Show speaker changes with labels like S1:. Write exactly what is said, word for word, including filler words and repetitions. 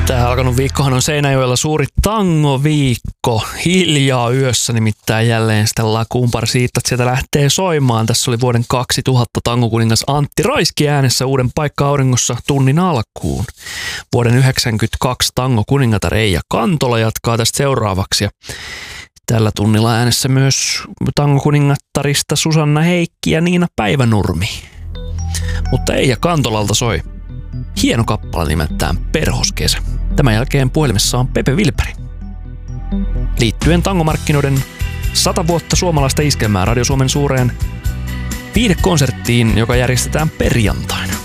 S1: Tämä alkanut viikkohan on Seinäjoella suuri tangoviikko. Hiljaa yössä nimittäin jälleen sitten Lakuunpar siitä, että sieltä lähtee soimaan. Tässä oli vuoden kaksituhatta tangokuningas Antti Raiski äänessä uuden paikka auringossa tunnin alkuun. Vuoden yhdeksänkymmentäkaksi tangokuningatar Eija Kantola jatkaa tästä seuraavaksi. Ja tällä tunnilla äänessä myös tangokuningattarista Susanna Heikki ja Niina Päivänurmi. Mutta Eija Kantolalta soi hieno kappale nimeltään Perhoskesä. Tämän jälkeen puhelimessa on Pepe Vilperi. Liittyen tangomarkkinoiden sata vuotta suomalaista iskelmää Radio Suomen suureen viihdekonserttiin, joka järjestetään perjantaina.